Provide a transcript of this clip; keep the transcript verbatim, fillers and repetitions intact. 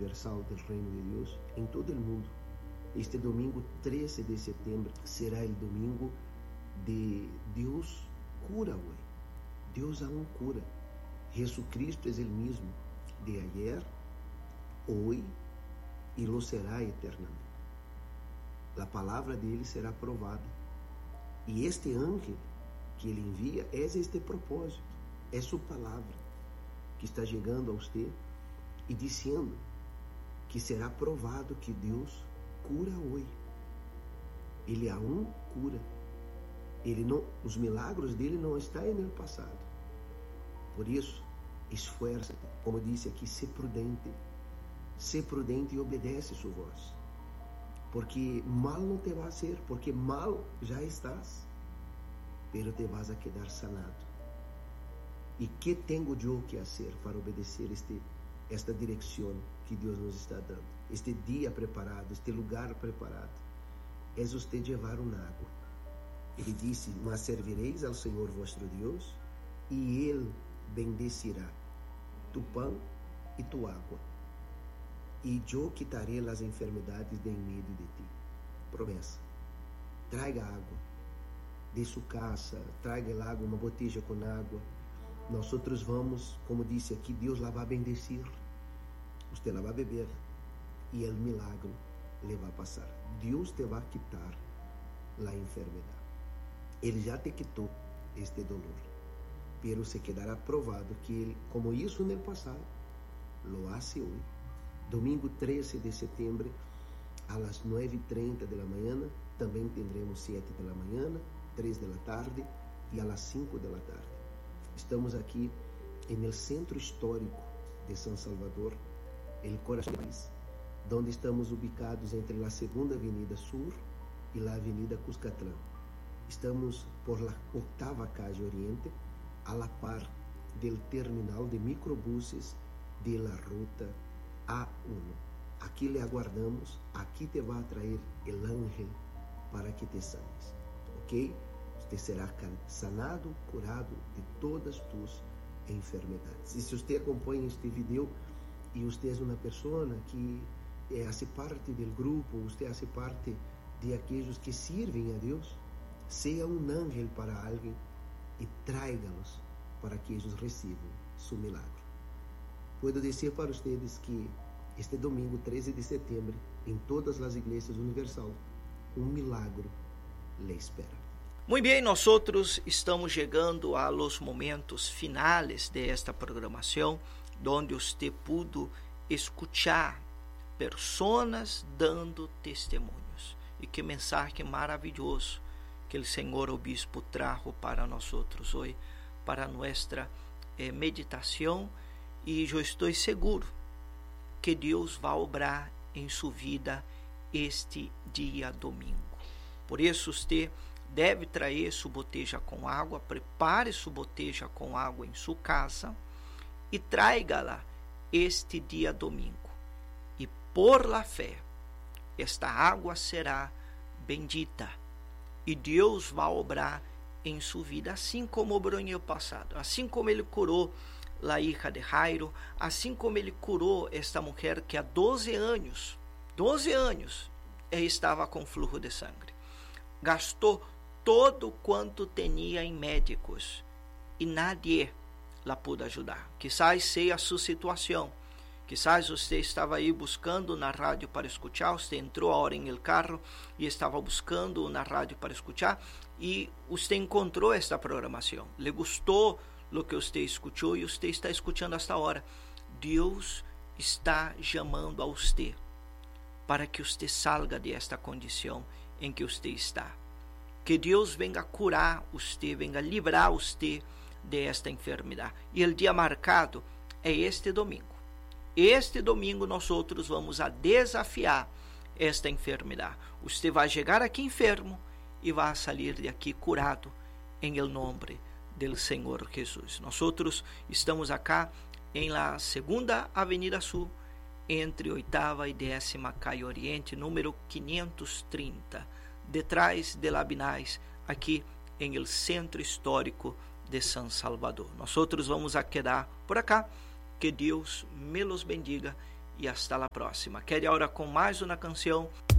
universal do Reino de Deus em todo o mundo. Este domingo treze de setembro será o domingo de Deus cura hoje. Deus aún cura. Jesucristo é o mesmo de ayer, hoje e lo será eternamente. A palavra dele será provada. E este ángel que ele envia é este propósito, é sua palavra que está chegando a você e dizendo que será provado que Deus cura hoje. Ele aún cura. Ele não, os milagros dele não estão no passado. Por isso, esforça-te, como disse aqui, ser prudente. Ser prudente e obedece sua voz. Porque mal não te vai a ser, porque mal já estás, pero te vas a quedar sanado. E que tenho eu que fazer para obedecer este, esta direção que Deus nos está dando? Este dia preparado, este lugar preparado. É você levar uma água. Ele disse: mas servireis ao Senhor vosso Deus, e Ele bendecirá tu pão e tu água. E eu quitarei as enfermidades de em meio de ti. Promessa. Traga água de sua casa, traga água, uma botija com água. Nós outros vamos, como disse aqui, Deus lá vai bendecir. Você lá vai beber e o milagre lhe vai passar. Deus te vai quitar a enfermidade. Ele já te quitou este dolor, pero se quedará provado que ele, como isso no passado, lo hace hoje. Domingo treze de setembro, às nove e trinta da manhã, também teremos sete da manhã, três da tarde e às cinco da tarde. Estamos aqui no centro histórico de São Salvador, el coração do país, onde estamos ubicados entre a segunda Avenida Sur e a Avenida Cuscatlán. Estamos por la octava calle Oriente, a la par del terminal de microbuses de la ruta A um. Aqui lhe aguardamos, aqui te vai trazer el ángel para que te sanes, ok? Você será sanado, curado de todas tus enfermedades. E se você acompanha este vídeo e você é uma pessoa que é, faz parte do grupo, você faz parte de aqueles que servem a Deus, seja um ángel para alguém e tráiga-los para que eles recebam seu milagre. Puedo dizer para vocês que este domingo treze de setembro, em todas as igrejas universal, um milagre lhe espera. Muito bem, nós outros estamos chegando a los momentos finales de esta programação, onde você pudo escuchar pessoas dando testemunhos. E que mensagem maravilhoso que o Senhor Obispo trajo para nós outros hoje, para nossa eh, meditação. E eu estou seguro que Deus vai obrar em sua vida este dia domingo. Por isso, você deve trazer sua boteja com água, prepare sua boteja com água em sua casa e traga-la este dia domingo. E por la fé, esta água será bendita e Deus vai obrar em sua vida, assim como obrou no passado, assim como Ele curou a hija de Jairo, assim como Ele curou esta mulher que há doze anos, doze anos, estava com fluxo de sangue. Gastou todo quanto tinha em médicos e nadie la pudo ajudar. Quizás seja a sua situação. Quizás você estava aí buscando na rádio para escutar, você entrou agora em el carro e estava buscando na rádio para escutar e você encontrou esta programação. Le gostou o que você escutou e você está escutando esta hora. Deus está chamando a você para que você salga desta condição em que você está. Que Deus venga curar você, venga livrar você desta enfermidade. E o dia marcado é este domingo. Este domingo nós outros vamos a desafiar esta enfermidade. Você vai chegar aqui enfermo e vai sair de aqui curado em el nome do Senhor Jesus. Nós outros estamos acá em la segunda Avenida Sul, entre oitava e décima calle Oriente, número quinhentos e trinta, detrás de Labinais, aqui em el centro histórico de São Salvador. Nós outros vamos a quedar por acá. Que Deus me los bendiga y hasta la próxima. Quero ahora com mais uma canção